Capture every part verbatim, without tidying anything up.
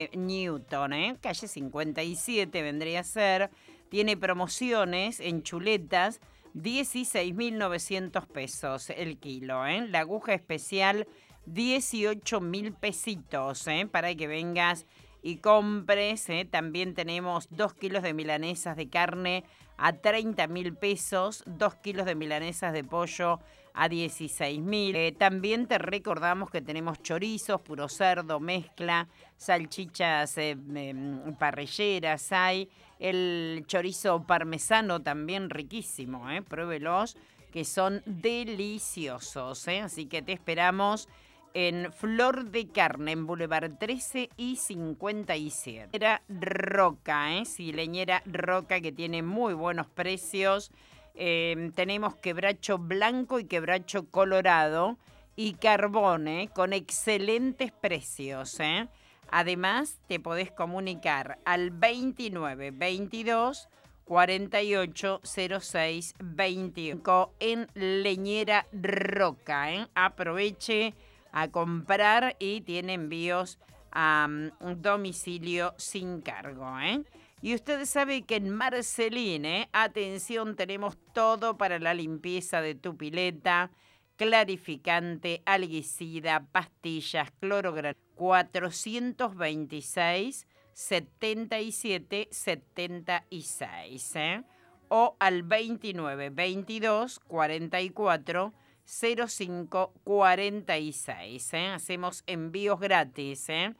Newton, ¿eh? Calle cincuenta y siete vendría a ser. Tiene promociones en chuletas, dieciséis mil novecientos pesos el kilo, ¿eh? La aguja especial, dieciocho mil pesitos, ¿eh? Para que vengas y compres, ¿eh? También tenemos dos kilos de milanesas de carne a treinta mil pesos, dos kilos de milanesas de pollo a dieciséis mil. Eh, también te recordamos que tenemos chorizos, puro cerdo, mezcla, salchichas eh, eh, parrilleras hay, el chorizo parmesano también riquísimo, ¿eh? Pruébelos, que son deliciosos, ¿eh? Así que te esperamos en Flor de Carne, en Boulevard trece y cincuenta y siete. Leñera Roca, ¿eh? Sí, Leñera Roca, que tiene muy buenos precios. Eh, tenemos quebracho blanco y quebracho colorado y carbón, ¿eh? Con excelentes precios, ¿eh? Además, te podés comunicar al veintinueve veintidós cuarenta y ocho cero seis veinticinco en Leñera Roca, ¿eh? Aproveche a comprar y tiene envíos a um, domicilio sin cargo, ¿eh? Y usted sabe que en Marcelín, ¿eh? Atención, tenemos todo para la limpieza de tu pileta, clarificante, alguicida, pastillas, clorografía, cuatrocientos veintiséis setenta y siete setenta y seis, ¿eh? O al veintinueve veintidós cuarenta y cuatro cero cinco cuarenta y seis, ¿eh? Hacemos envíos gratis, ¿eh?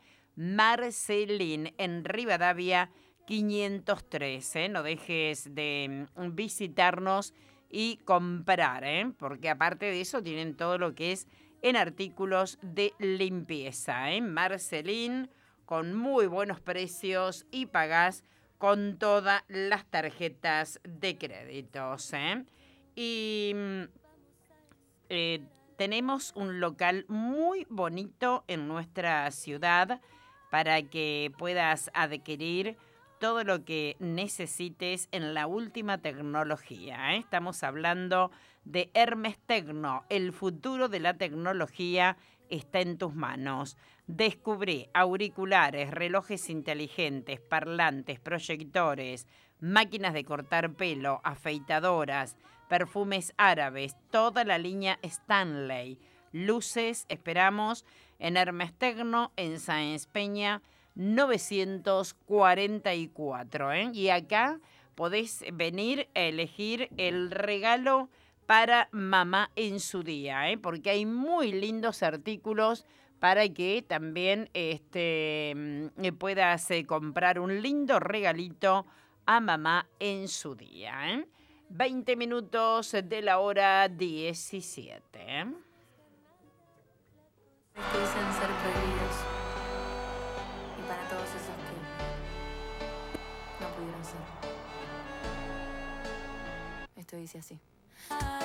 Marcelín, en Rivadavia quinientos tres, ¿eh? No dejes de visitarnos y comprar, ¿eh? Porque aparte de eso tienen todo lo que es en artículos de limpieza, ¿eh? Marcelín, con muy buenos precios y pagás con todas las tarjetas de créditos, ¿eh? Y eh, tenemos un local muy bonito en nuestra ciudad para que puedas adquirir todo lo que necesites en la última tecnología, ¿eh? Estamos hablando de Hermes Tecno. El futuro de la tecnología está en tus manos. Descubrí auriculares, relojes inteligentes, parlantes, proyectores, máquinas de cortar pelo, afeitadoras, perfumes árabes, toda la línea Stanley. Luces, esperamos en Hermes Tecno, en Sáenz Peña, novecientos cuarenta y cuatro, ¿eh? Y acá podés venir a elegir el regalo para mamá en su día, ¿eh? Porque hay muy lindos artículos para que también este, puedas eh, comprar un lindo regalito a mamá en su día, ¿eh? veinte minutos de la hora diecisiete, ¿eh? Que dicen ser prohibidos. Y para todos esos que no pudieron ser. Esto dice así.